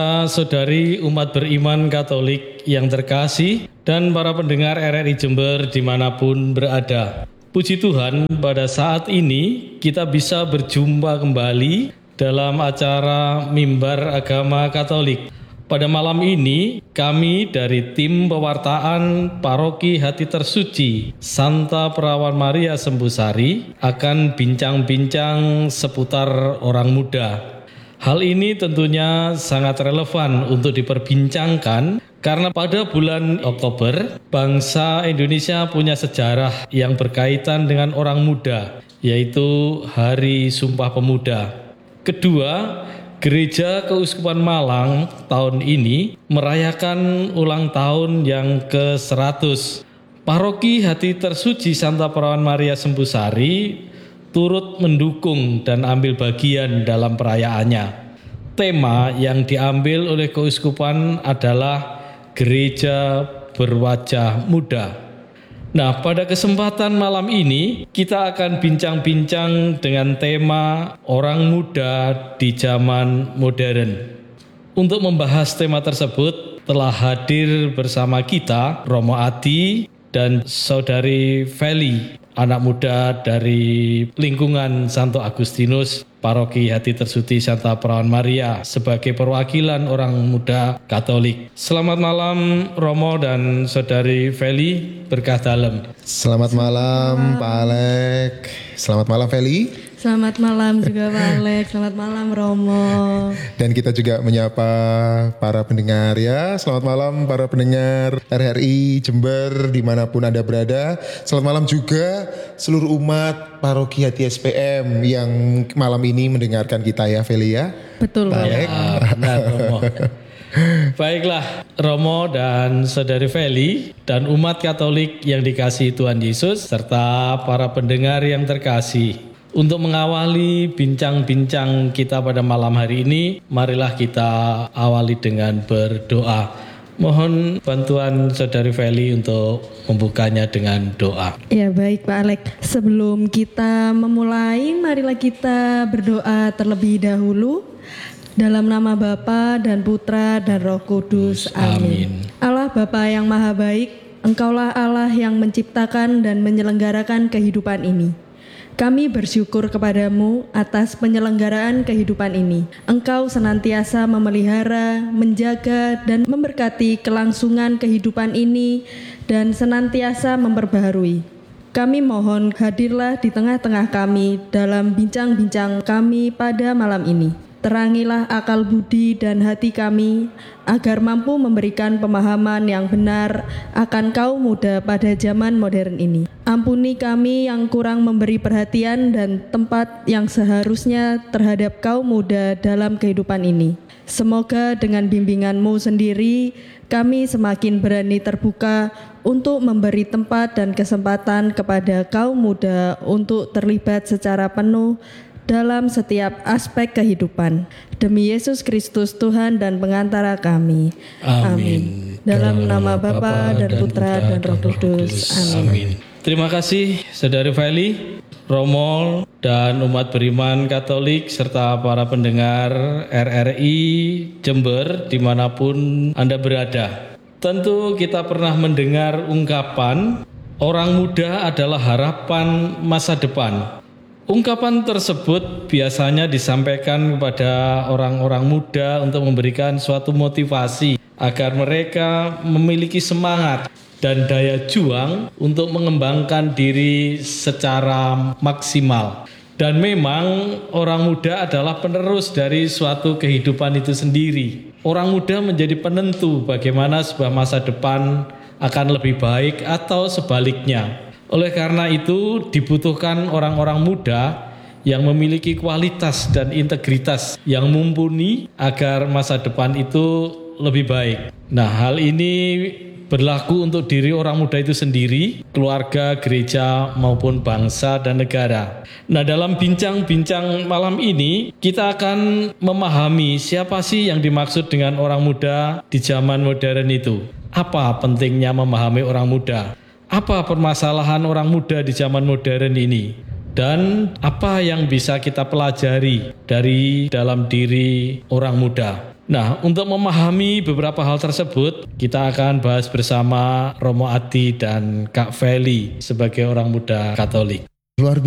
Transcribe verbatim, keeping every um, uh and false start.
Saudari umat beriman Katolik yang terkasih dan para pendengar R R I Jember dimanapun berada. Puji Tuhan, pada saat ini kita bisa berjumpa kembali dalam acara Mimbar Agama Katolik. Pada malam ini kami dari tim pewartaan Paroki Hati Tersuci Santa Perawan Maria Sembusari akan bincang-bincang seputar orang muda. Hal ini tentunya sangat relevan untuk diperbincangkan karena pada bulan Oktober, bangsa Indonesia punya sejarah yang berkaitan dengan orang muda, yaitu Hari Sumpah Pemuda. Kedua, Gereja Keuskupan Malang tahun ini merayakan ulang tahun yang ke seratus. Paroki Hati Tersuci Santa Perawan Maria Sembusari turut mendukung dan ambil bagian dalam perayaannya. Tema yang diambil oleh keuskupan adalah Gereja Berwajah Muda. Nah, pada kesempatan malam ini kita akan bincang-bincang dengan tema orang muda di zaman modern. Untuk membahas tema tersebut telah hadir bersama kita Romo Adi dan Saudari Feli, anak muda dari lingkungan Santo Agustinus, Paroki Hati Tersuci Santa Perawan Maria sebagai perwakilan orang muda Katolik. Selamat malam Romo dan Saudari Feli, berkah dalam. Selamat malam Pak Alek. Selamat malam Feli. Selamat malam juga Pak Alek, selamat malam Romo. Dan kita juga menyapa para pendengar ya. Selamat malam para pendengar R R I Jember dimanapun Anda berada. Selamat malam juga seluruh umat Paroki Hati S P M yang malam ini mendengarkan kita ya Feli ya. Betul Pak Alek. Ah, benar Romo. Baiklah Romo dan Saudari Feli dan umat Katolik yang dikasihi Tuhan Yesus serta para pendengar yang terkasih. Untuk mengawali bincang-bincang kita pada malam hari ini, marilah kita awali dengan berdoa. Mohon bantuan Saudari Feli untuk membukanya dengan doa. Ya baik Pak Alek, sebelum kita memulai, marilah kita berdoa terlebih dahulu. Dalam nama Bapa dan Putra dan Roh Kudus. Amin. Allah Bapa yang Maha Baik, Engkaulah Allah yang menciptakan dan menyelenggarakan kehidupan ini. Kami bersyukur kepadamu atas penyelenggaraan kehidupan ini. Engkau senantiasa memelihara, menjaga, dan memberkati kelangsungan kehidupan ini dan senantiasa memperbaharui. Kami mohon hadirlah di tengah-tengah kami dalam bincang-bincang kami pada malam ini. Terangilah akal budi dan hati kami agar mampu memberikan pemahaman yang benar akan kaum muda pada zaman modern ini. Ampuni kami yang kurang memberi perhatian dan tempat yang seharusnya terhadap kaum muda dalam kehidupan ini. Semoga dengan bimbingan-Mu sendiri kami semakin berani terbuka untuk memberi tempat dan kesempatan kepada kaum muda untuk terlibat secara penuh dalam setiap aspek kehidupan. Demi Yesus Kristus Tuhan dan pengantara kami. Amin. Amin. Dalam nama Bapa dan Putra dan Roh Kudus. Amin. Terima kasih Saudari Feli, Romo dan umat beriman Katolik serta para pendengar R R I Jember dimanapun Anda berada. Tentu kita pernah mendengar ungkapan orang muda adalah harapan masa depan. Ungkapan tersebut biasanya disampaikan kepada orang-orang muda untuk memberikan suatu motivasi agar mereka memiliki semangat dan daya juang untuk mengembangkan diri secara maksimal. Dan memang orang muda adalah penerus dari suatu kehidupan itu sendiri. Orang muda menjadi penentu bagaimana sebuah masa depan akan lebih baik atau sebaliknya. Oleh karena itu dibutuhkan orang-orang muda yang memiliki kualitas dan integritas yang mumpuni agar masa depan itu lebih baik. Nah, hal ini berlaku untuk diri orang muda itu sendiri, keluarga, gereja, maupun bangsa dan negara. Nah, dalam bincang-bincang malam ini, kita akan memahami siapa sih yang dimaksud dengan orang muda di zaman modern itu. Apa pentingnya memahami orang muda? Apa permasalahan orang muda di zaman modern ini? Dan apa yang bisa kita pelajari dari dalam diri orang muda? Nah, untuk memahami beberapa hal tersebut, kita akan bahas bersama Romo Adi dan Kak Feli sebagai orang muda Katolik.